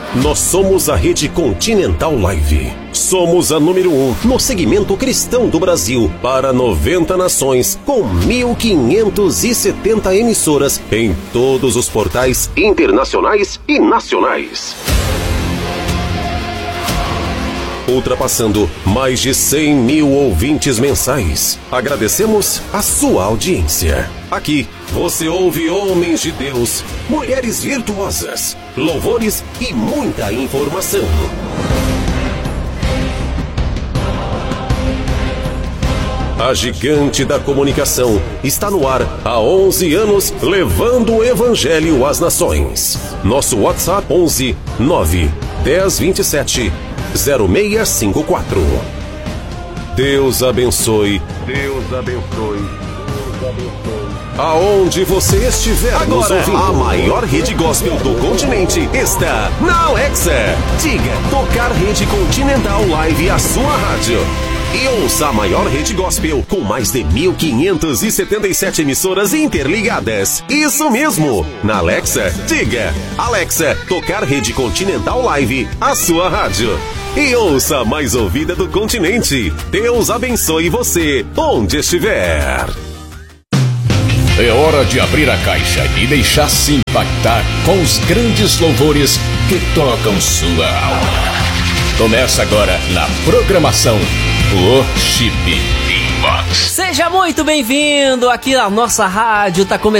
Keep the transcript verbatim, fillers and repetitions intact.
Nós somos a Rede Continental Live. Somos a número um no segmento cristão do Brasil para noventa nações, com mil quinhentas e setenta emissoras em todos os portais internacionais e nacionais. Ultrapassando mais de cem mil ouvintes mensais. Agradecemos a sua audiência. Aqui você ouve homens de Deus, mulheres virtuosas, louvores e muita informação. A gigante da comunicação está no ar há onze anos, levando o evangelho às nações. Nosso WhatsApp onze nove dez vinte e sete zero seis cinco quatro. Deus abençoe. Deus abençoe. Deus abençoe. Aonde você estiver agora, nos ouvindo, a maior rede gospel do continente está na Alexa. Diga tocar Rede Continental Live, a sua rádio. E ouça a maior rede gospel com mais de mil quinhentas e setenta e sete emissoras interligadas. Isso mesmo! Na Alexa, diga Alexa, tocar Rede Continental Live, a sua rádio. E ouça a mais ouvida do continente. Deus abençoe você, onde estiver. É hora de abrir a caixa e deixar-se impactar com os grandes louvores que tocam sua alma. Começa agora na programação Worship Inbox. Seja muito bem-vindo aqui na nossa rádio. Tá começando